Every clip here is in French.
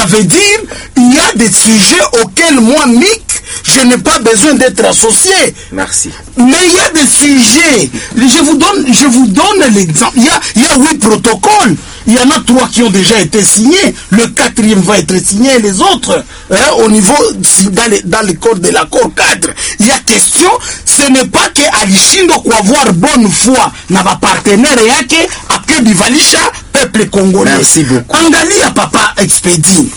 veut dire il y a des sujets auxquels moi, Mick, je n'ai pas besoin d'être associé. Merci. Mais il y a des sujets. Je vous donne l'exemple. Il y a 8 protocoles. Il y en a 3 qui ont déjà été signés. Le 4e va être signé et les autres, au niveau, dans le code de l'accord cadre. Il y a question, ce n'est pas que Alishindo kwa avoir bonne foi na ba partenaire yake après bivalisha peuple congolais. Merci beaucoup. Angalia papa Expedi.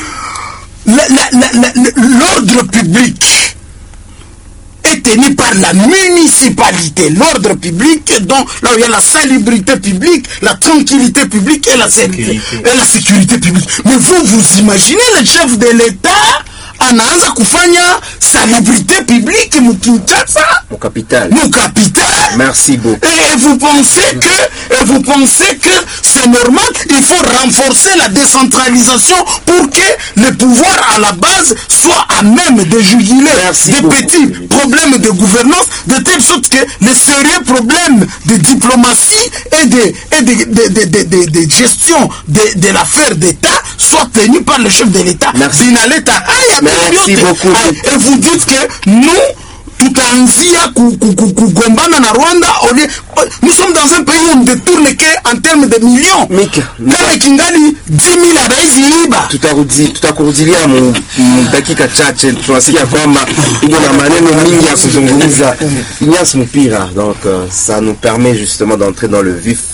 L'ordre public est tenu par la municipalité. L'ordre public, donc là où il y a la salubrité publique, la tranquillité publique et la sécurité publique. Mais vous imaginez le chef de l'État anaanza kufanya salubrité publique Kinshasa, mon capital. Merci beaucoup. Et vous pensez que c'est normal? Il faut renforcer la décentralisation pour que le pouvoir à la base soit à même de juguler des petits problèmes de gouvernance, de telle sorte que les sérieux problèmes de diplomatie et de gestion de l'affaire d'État soient tenus par le chef de l'État. Merci beaucoup. Et vous dites que nous, tutaanzia kugombana na Rwanda, nous sommes dans un pays où on ne détourne qu'en termes de millions. Kama kingali 10 000 iba. Tutakurudilia dakika chache, tunasikia kwamba uko na maneno mingi ya kuzungumza. Ignace Mupira, donc ça nous permet justement d'entrer dans le vif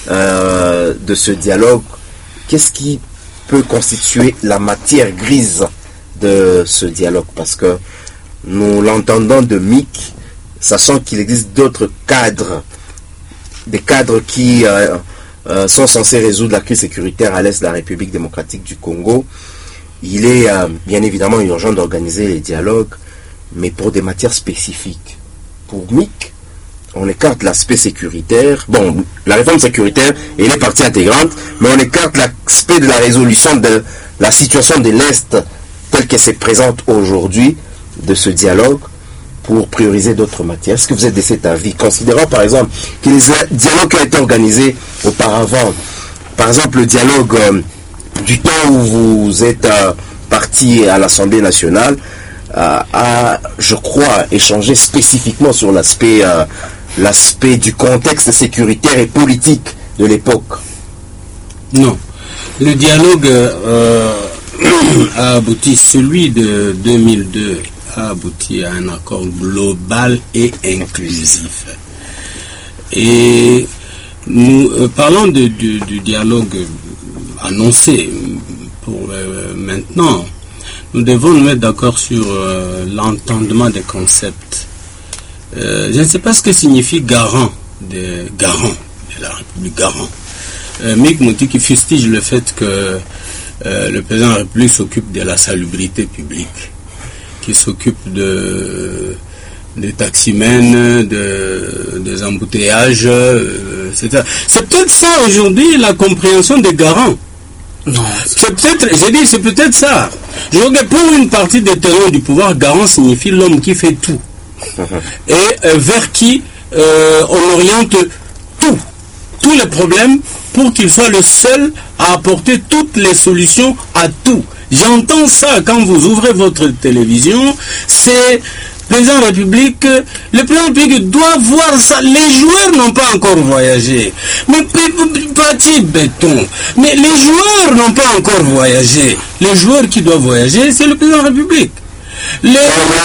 de ce dialogue. Qu'est-ce qui peut constituer la matière grise de ce dialogue? Parce que nous l'entendons de Mick, sachant qu'il existe d'autres cadres, des cadres qui sont censés résoudre la crise sécuritaire à l'est de la République démocratique du Congo. Il est bien évidemment urgent d'organiser les dialogues, mais pour des matières spécifiques. Pour Mick, on écarte l'aspect sécuritaire. Bon, la réforme sécuritaire, elle est partie intégrante, mais on écarte l'aspect de la résolution de la situation de l'Est telle qu'elle se présente aujourd'hui de ce dialogue pour prioriser d'autres matières. Est-ce que vous êtes de cet avis? Considérant par exemple que les dialogues qui ont été organisés auparavant, par exemple le dialogue du temps où vous êtes parti à l'Assemblée nationale, a, je crois, échangé spécifiquement sur l'aspect du contexte sécuritaire et politique de l'époque. Non. Le dialogue a abouti, celui de 2002 a abouti à un accord global et inclusif. Et nous parlons du dialogue annoncé pour maintenant. Nous devons nous mettre d'accord sur l'entendement des concepts. Je ne sais pas ce que signifie garant de la République, garant. Mick Mouti qui fustige le fait que le président de la République s'occupe de la salubrité publique, qui s'occupe des taximens, des embouteillages, etc. C'est peut-être ça aujourd'hui la compréhension des garants. Non. C'est peut-être ça. Je regarde pour une partie des tenants du pouvoir, garant signifie l'homme qui fait tout. Et vers qui on oriente tous les problèmes pour qu'il soit le seul à apporter toutes les solutions à tout. J'entends ça quand vous ouvrez votre télévision, c'est le président de la République, le président de la République doit voir ça. Les joueurs n'ont pas encore voyagé. Mais petit béton. Mais les joueurs n'ont pas encore voyagé. Les joueurs qui doivent voyager, c'est le président de la République. Les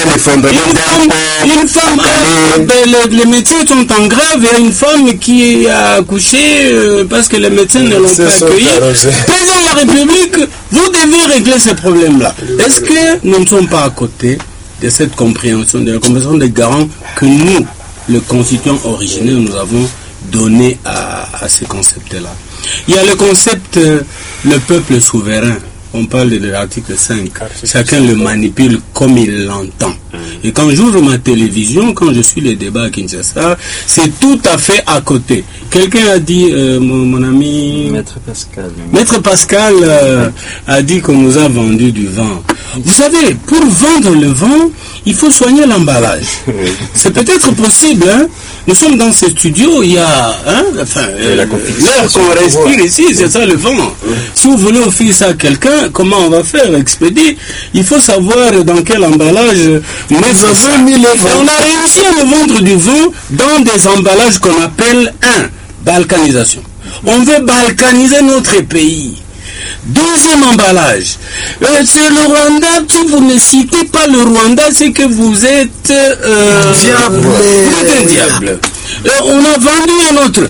médecins sont en grève. Il y a une femme qui a accouché parce que les médecins ne l'ont pas accueilli. Président de la République, vous devez régler ces problèmes-là. Est-ce que nous ne sommes pas à côté de cette compréhension, de la compréhension des garants que nous, le constituant originel, nous avons donné à ces concepts-là? Il y a le concept le peuple souverain. On parle de l'article 5. Chacun le manipule comme il l'entend. Et quand j'ouvre ma télévision, quand je suis les débats à Kinshasa, c'est tout à fait à côté. Quelqu'un a dit, mon ami... Maître Pascal a dit qu'on nous a vendu du vent. Vous savez, pour vendre le vent, il faut soigner l'emballage. C'est peut-être possible, hein. Nous sommes dans ce studio, il y a l'air qu'on respire ici, c'est ça le vent. Si vous voulez offrir ça à quelqu'un, comment on va faire? Expédier. Il faut savoir dans quel emballage mettre ça. On a réussi à nous vendre du vent dans des emballages qu'on appelle balkanisation. On veut balkaniser notre pays. Deuxième emballage, c'est le Rwanda. Si vous ne citez pas le Rwanda, c'est que vous êtes un diable. On a vendu un autre.